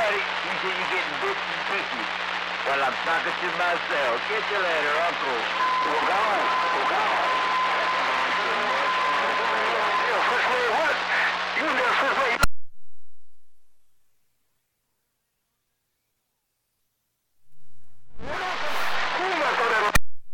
buddy. You say you're getting bits and pieces. Well, I'm talking to myself. Catch you later, Uncle.